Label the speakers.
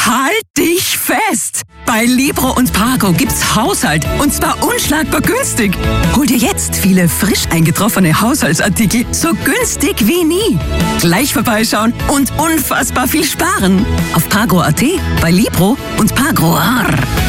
Speaker 1: Halt dich fest! Bei Libro und Pago gibt's Haushalt und zwar unschlagbar günstig. Hol dir jetzt viele frisch eingetroffene Haushaltsartikel so günstig wie nie. Gleich vorbeischauen und unfassbar viel sparen. Auf Pago.at, bei Libro und Pago.